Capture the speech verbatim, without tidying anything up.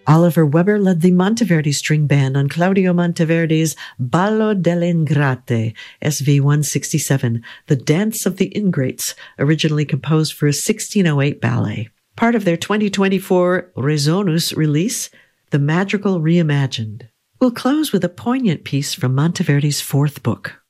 Oliver Weber led the Monteverdi string band on Claudio Monteverdi's Ballo delle Ingrate, S V one sixty-seven, The Dance of the Ingrates, originally composed for a sixteen oh eight ballet. Part of their twenty twenty-four Resonus release, The Madrigal Reimagined. We'll close with a poignant piece from Monteverdi's fourth book.